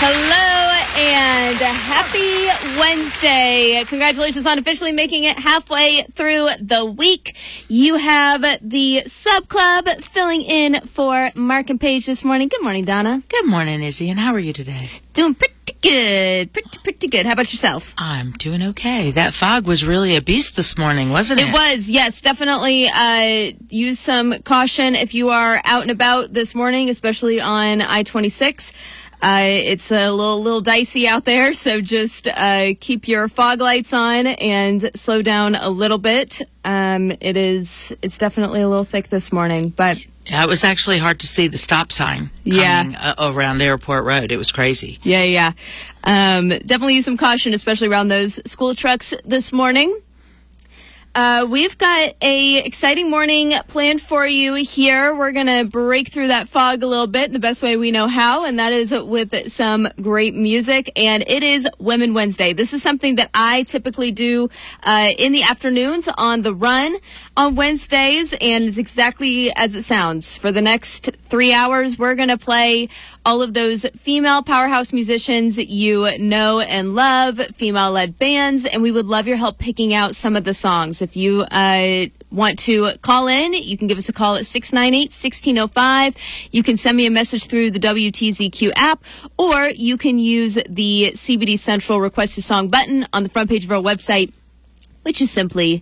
Hello and happy Wednesday. Congratulations on officially making it halfway through the week. You have the Sub Club filling in for Mark and Paige this morning. Good morning, Donna. Good morning, Izzy, and how are you today? Doing pretty good. Pretty good. How about yourself? I'm doing okay. That fog was really a beast this morning, wasn't it? It was, yes. Definitely use some caution if you are out and about this morning, especially on I-26. It's a little dicey out there, so just keep your fog lights on and slow down a little bit. It's definitely a little thick this morning, but yeah, it was actually hard to see the stop sign coming around Airport Road. It was crazy. Yeah. Definitely use some caution, especially around those school trucks this morning. We've got a exciting morning planned for you here. We're going to break through that fog a little bit in the best way we know how, and that is with some great music. And it is Women Wednesday. This is something that I typically do in the afternoons on the run on Wednesdays, and it's exactly as it sounds. For the next 3 hours, we're going to play all of those female powerhouse musicians you know and love, female-led bands, and we would love your help picking out some of the songs. If you want to call in, you can give us a call at 698-1605. You can send me a message through the WTZQ app, or you can use the CBD Central Request a Song button on the front page of our website, which is simply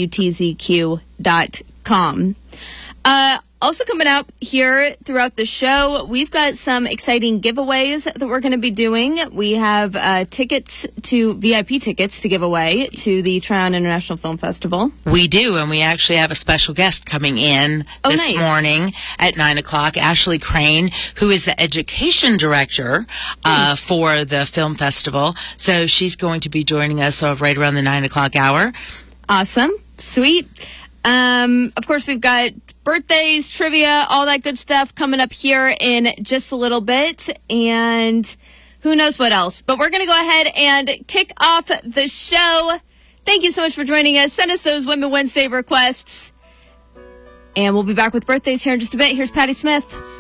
WTZQ.com. Also coming up here throughout the show, we've got some exciting giveaways that we're going to be doing. We have VIP tickets to give away to the Tryon International Film Festival. We do, and we actually have a special guest coming in this morning at 9 o'clock, Ashley Crane, who is the education director for the film festival. So she's going to be joining us right around the 9 o'clock hour. Awesome. Sweet. Of course, we've got birthdays, trivia, all that good stuff coming up here in just a little bit, and who knows what else. But we're going to go ahead and kick off the show. Thank you so much for joining us. Send us those Women Wednesday requests, and we'll be back with birthdays here in just a bit. Here's Patti Smith.